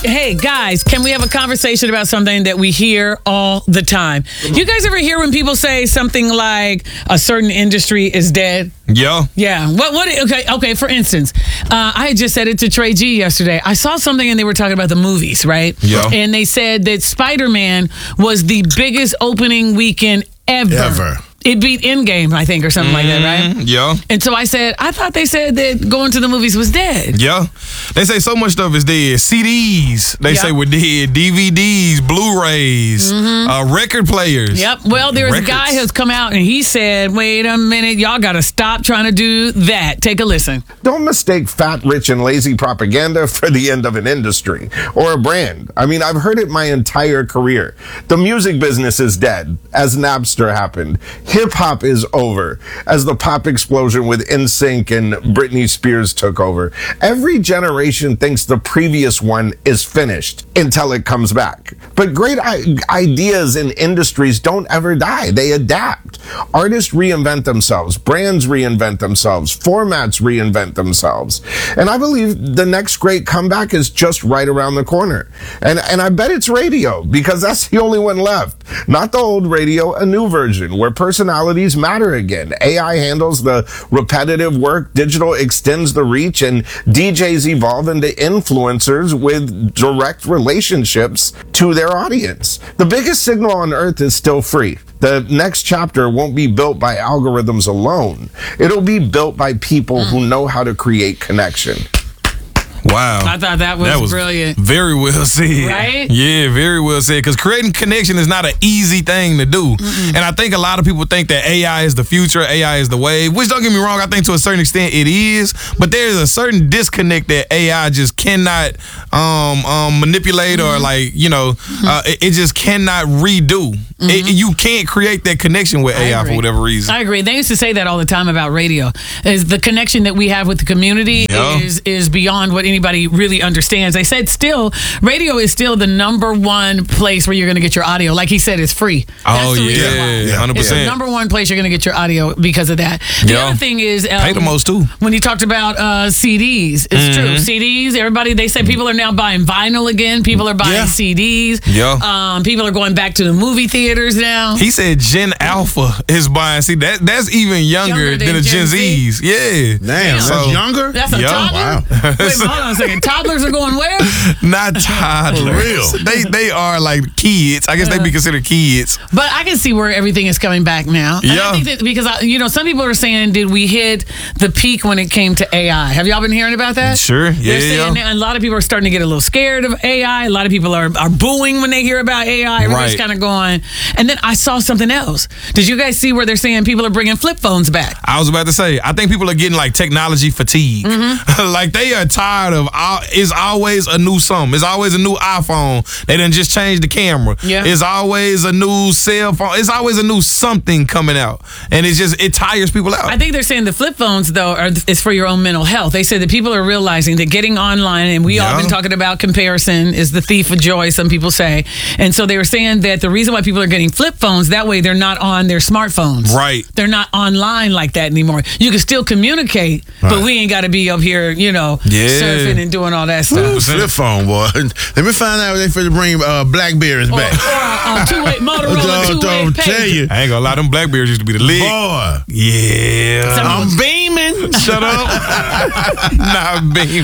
Hey, guys, can we have a conversation about something that we hear all the time? You guys ever hear when people say something like a certain industry is dead? Yeah. Yeah. Okay, for instance, I had just said it to Trey G yesterday. I saw something and they were talking about the movies, right? Yeah. And they said that Spider-Man was the biggest opening weekend ever. It beat Endgame, I think, or something like that, right? Yeah. And so I said, I thought they said that going to the movies was dead. Yeah. They say so much stuff is dead. CDs, they say we're dead. DVDs, Blu-rays, record players. Yep. Well, there's a guy who's come out and he said, wait a minute, y'all got to stop trying to do that. Take a listen. Don't mistake fat, rich, and lazy propaganda for the end of an industry or a brand. I mean, I've heard it my entire career. The music business is dead, as Napster happened. Hip-hop is over, as the pop explosion with NSYNC and Britney Spears took over. Every generation thinks the previous one is finished until it comes back. But great ideas in industries don't ever die. They adapt. Artists reinvent themselves. Brands reinvent themselves. Formats reinvent themselves. And I believe the next great comeback is just right around the corner. And I bet it's radio, because that's the only one left. Not the old radio, a new version, where personalities matter again. AI handles the repetitive work, digital extends the reach, and DJs evolve into influencers with direct relationships to their audience. The biggest signal on earth is still free. The next chapter won't be built by algorithms alone. It'll be built by people who know how to create connection. Wow. I thought that was brilliant. Very well said. Right? Yeah, very well said. Because creating connection is not an easy thing to do. And I think a lot of people think that AI is the future, AI is the wave, which, don't get me wrong, I think to a certain extent it is. But there's a certain disconnect that AI just cannot manipulate or it just cannot redo. You can't create that connection with AI for whatever reason. I agree. They used to say that all the time about radio. Is the connection that we have with the community is beyond what anybody really understands. They said radio is still the number one place where you're going to get your audio. Like he said, it's free. That's the reason why. 100%. It's the number one place you're going to get your audio because of that. The other thing is pay the most too. When you talked about CDs, it's true. CDs, everybody, they said people are now buying vinyl again. People are buying CDs. People are going back to the movie theaters now. He said Gen Alpha is buying. See, that's even younger than the Gen Zs. Yeah. Damn, that's younger? That's a toddler? Wow. Wait, hold on a second. Toddlers are going where? Not toddlers. For real. They are like kids. I guess they be considered kids. But I can see where everything is coming back now. And I think that because some people are saying, did we hit the peak when it came to AI? Have y'all been hearing about that? Sure. Yeah. They're saying a lot of people are starting to get a little scared of AI. A lot of people are booing when they hear about AI. Everybody's kind of going. And then I saw something else. Did you guys see where they're saying people are bringing flip phones back? I was about to say, I think people are getting like technology fatigue. Like they are tired of it's always a new something. It's always a new iPhone. They done just changed the camera. Yeah. It's always a new cell phone. It's always a new something coming out. And it tires people out. I think they're saying the flip phones, though, is for your own mental health. They said that people are realizing that getting online, and we all been talking about comparison is the thief of joy, some people say. And so they were saying that the reason why people are getting flip phones, that way they're not on their smartphones. Right. They're not online like that anymore. You can still communicate, but we ain't got to be up here, surfing and doing all that stuff. Flip phone, boy. Let me find out if they finna bring Blackberries back. Or two-way Motorola two-way Don't tell you. I ain't gonna lie, them Blackberries used to be the lick. Boy. Yeah. I'm beaming. Shut up. Not beaming.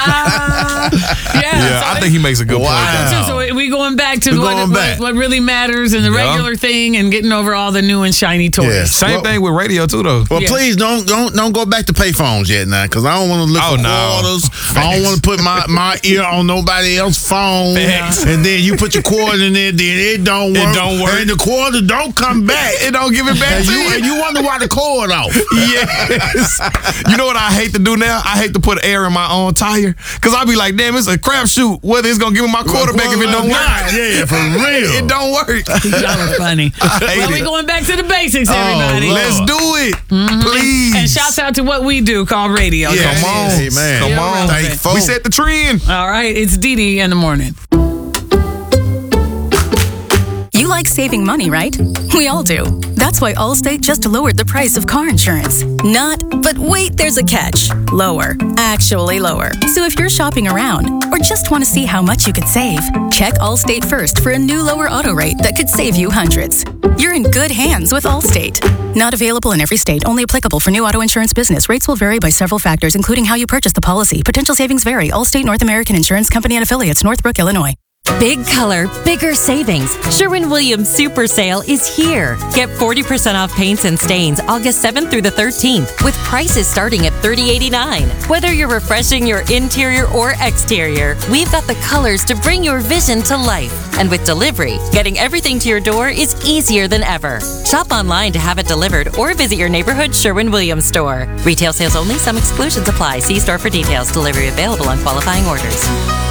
I think he makes a good point. So we going back to what really matters and the regular thing and getting over all the new and shiny toys. Yeah. Same thing with radio too, though. Well, please don't go back to payphones yet now, because I don't want to look for quarters. I don't want to put my ear on nobody else's phone. And then you put your quarter in there, then it don't work. And the quarter don't come back. It don't give it back to you. And you wonder why the cord off. Yes. You know what I hate to do now? I hate to put air in my own tire, because I be like, damn, it's a crapshoot whether it's gonna give me my quarter back if it don't work. Yeah, for real. It don't work. Y'all are funny. We going back to the basics, everybody. Let's do it, please. And shouts out to what we do called radio. Come on, man. Come on. We set the trend. All right, it's Dee Dee in the morning. You like saving money, right? We all do. That's why Allstate just lowered the price of car insurance. But wait, there's a catch. Lower. Actually lower. So if you're shopping around or just want to see how much you could save, check Allstate first for a new lower auto rate that could save you hundreds. You're in good hands with Allstate. Not available in every state. Only applicable for new auto insurance business. Rates will vary by several factors, including how you purchase the policy. Potential savings vary. Allstate North American Insurance Company and Affiliates, Northbrook, Illinois. Big color, bigger savings. Sherwin-Williams Super Sale is here. Get 40% off paints and stains August 7th through the 13th with prices starting at $30.89. Whether you're refreshing your interior or exterior, we've got the colors to bring your vision to life. And with delivery, getting everything to your door is easier than ever. Shop online to have it delivered or visit your neighborhood Sherwin-Williams store. Retail sales only. Some exclusions apply. See store for details. Delivery available on qualifying orders.